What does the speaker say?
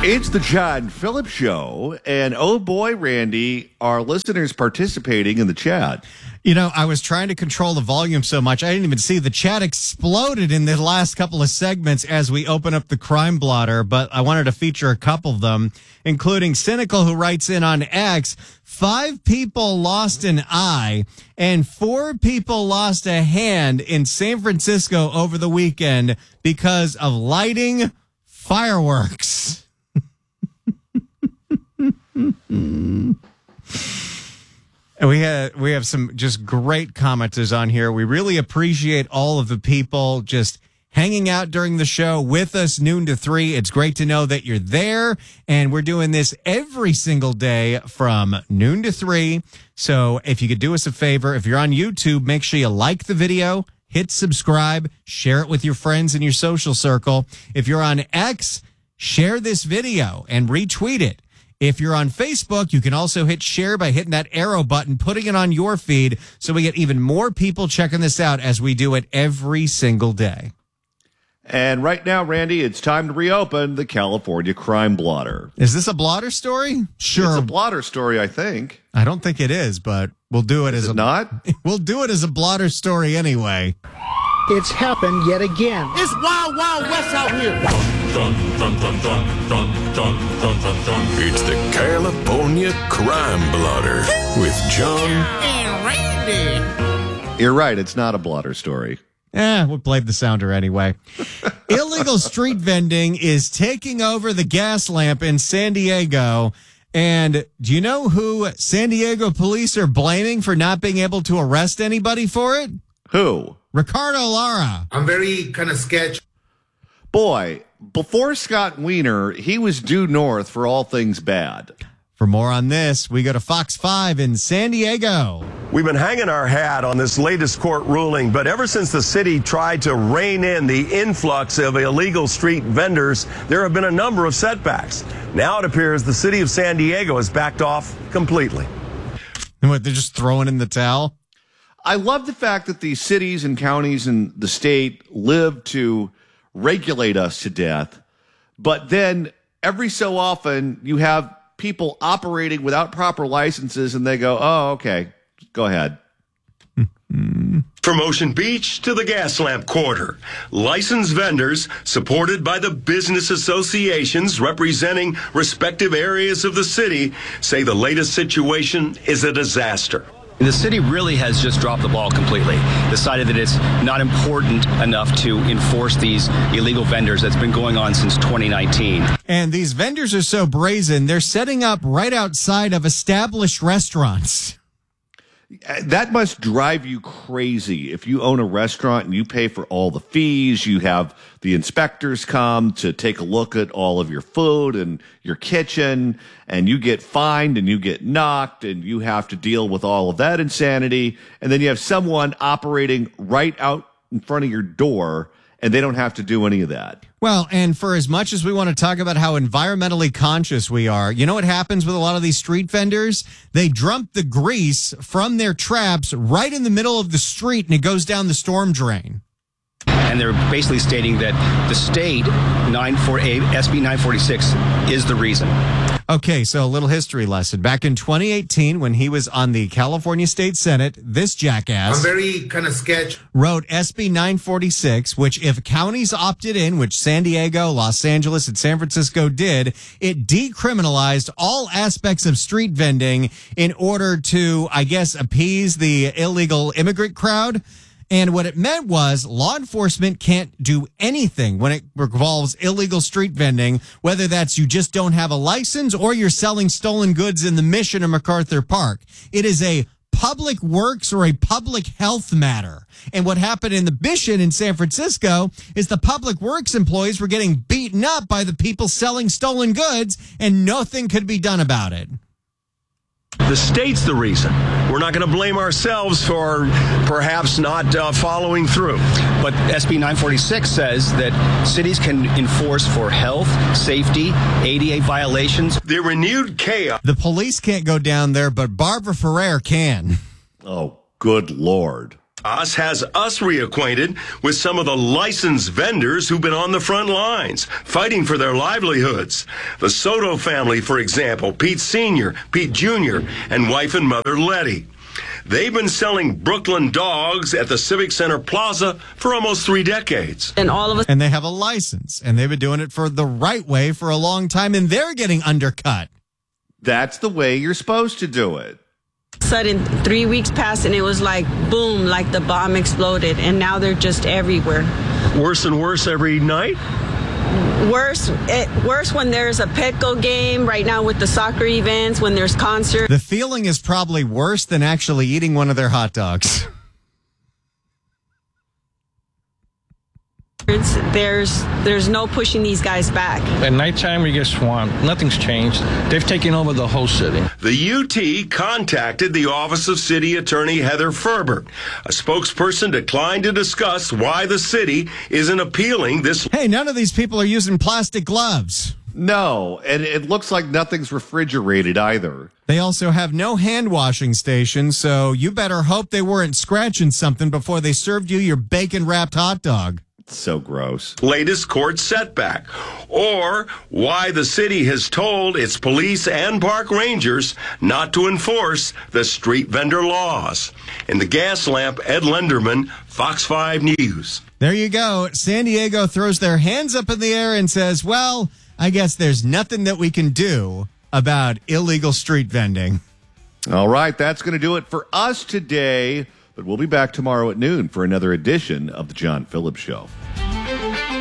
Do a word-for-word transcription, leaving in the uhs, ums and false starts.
It's the John Phillips Show, and oh boy, Randy, our listeners participating in the chat. You know, I was trying to control the volume so much, I didn't even see the chat exploded in the last couple of segments as we open up the crime blotter, but I wanted to feature a couple of them, including Cynical, who writes in on X, five people lost an eye and four people lost a hand in San Francisco over the weekend because of lighting fireworks. And we had we have some just great commenters on here. We really appreciate all of the people just hanging out during the show with us noon to three. It's great to know that you're there, and we're doing this every single day from noon to three. So if you could do us a favor, if you're on YouTube, make sure you like the video, hit subscribe, share it with your friends in your social circle. If you're on X, share this video and retweet it. If you're on Facebook, you can also hit share by hitting that arrow button, putting it on your feed, so we get even more people checking this out as we do it every single day. And right now, Randy, it's time to reopen the California Crime Blotter. Is this a blotter story? Sure. It's a blotter story, I think. I don't think it is, but we'll do it is as it a not. We'll do it as a blotter story anyway. It's happened yet again. It's Wild Wild West out here. Dun, dun, dun, dun, dun, dun, dun, dun, dun. It's the California Crime Blotter with John and Randy. You're right. It's not a blotter story. Eh, we played the sounder anyway. Illegal street vending is taking over the gas lamp in San Diego. And do you know who San Diego police are blaming for not being able to arrest anybody for it? Who? Ricardo Lara. I'm very kind of sketch. Boy, before Scott Wiener, he was due north for all things bad. For more on this, we go to Fox five in San Diego. We've been hanging our hat on this latest court ruling, but ever since the city tried to rein in the influx of illegal street vendors, there have been a number of setbacks. Now it appears the city of San Diego has backed off completely. And what, they're just throwing in the towel? I love the fact that the cities and counties and the state live to regulate us to death, but then every so often you have people operating without proper licenses and they go, oh, okay, go ahead. From Ocean Beach to the gas lamp quarter, licensed vendors supported by the business associations representing respective areas of the city say the latest situation is a disaster. The city really has just dropped the ball completely, decided that it's not important enough to enforce these illegal vendors that's been going on since twenty nineteen. And these vendors are so brazen, they're setting up right outside of established restaurants. That must drive you crazy. If you own a restaurant and you pay for all the fees, you have the inspectors come to take a look at all of your food and your kitchen, and you get fined and you get knocked and you have to deal with all of that insanity. And then you have someone operating right out in front of your door and they don't have to do any of that. Well, and for as much as we want to talk about how environmentally conscious we are, you know what happens with a lot of these street vendors? They dump the grease from their traps right in the middle of the street and it goes down the storm drain. And they're basically stating that the state, nine forty-eight, S B nine forty-six, is the reason. Okay, so a little history lesson. Back in twenty eighteen, when he was on the California State Senate, this jackass I'm very kind of sketch. wrote S B nine forty-six, which if counties opted in, which San Diego, Los Angeles, and San Francisco did, it decriminalized all aspects of street vending in order to, I guess, appease the illegal immigrant crowd. And what it meant was law enforcement can't do anything when it involves illegal street vending, whether that's you just don't have a license or you're selling stolen goods in the Mission or MacArthur Park. It is a public works or a public health matter. And what happened in the Mission in San Francisco is the public works employees were getting beaten up by the people selling stolen goods and nothing could be done about it. The state's the reason. We're not going to blame ourselves for perhaps not uh, following through. But S B nine forty-six says that cities can enforce for health, safety, A D A violations. The renewed chaos. The police can't go down there, but Barbara Ferrer can. Oh, good Lord. Us has us reacquainted with some of the licensed vendors who've been on the front lines, fighting for their livelihoods. The Soto family, for example, Pete Senior, Pete Junior, and wife and mother Letty. They've been selling Brooklyn dogs at the Civic Center Plaza for almost three decades. And all of us, and they have a license, and they've been doing it for the right way for a long time, and they're getting undercut. That's the way you're supposed to do it. Sudden three weeks passed and it was like boom, like the bomb exploded, and now they're just everywhere. Worse and worse every night? Worse, it, worse when there's a Petco game right now with the soccer events, when there's concerts. The feeling is probably worse than actually eating one of their hot dogs. There's there's no pushing these guys back. At nighttime, we get swamped. Nothing's changed. They've taken over the whole city. The U T contacted the Office of City Attorney Heather Ferber. A spokesperson declined to discuss why the city isn't appealing this. Hey, none of these people are using plastic gloves. No, and it looks like nothing's refrigerated either. They also have no hand washing station, so you better hope they weren't scratching something before they served you your bacon wrapped hot dog. So gross. Latest court setback, or why the city has told its police and park rangers not to enforce the street vendor laws. In the gas lamp, Ed Lenderman, Fox five News. There you go. San Diego throws their hands up in the air and says, well, I guess there's nothing that we can do about illegal street vending. All right, that's going to do it for us today. But we'll be back tomorrow at noon for another edition of The John Phillips Show.